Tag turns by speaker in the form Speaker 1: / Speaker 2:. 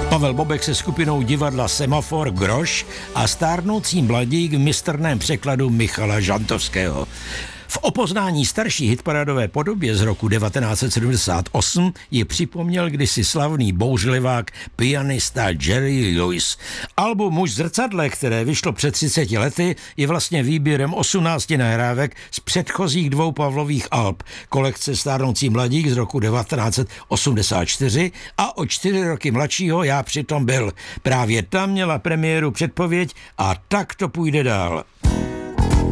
Speaker 1: Pavel Bobek se skupinou divadla Semafor Groš a stárnoucí mladík v mistrném překladu Michala Žantovského. V opoznání starší hitparádové podobě z roku 1978 ji připomněl kdysi slavný bouřlivák pianista Jerry Lewis. Album Muž v zrcadle, které vyšlo před 30 lety, je vlastně výběrem 18 nahrávek z předchozích dvou Pavlových alb, kolekce Stárnoucí mladík z roku 1984 a o 4 roky mladšího Já přitom byl. Právě tam měla premiéru předpověď a tak to půjde dál.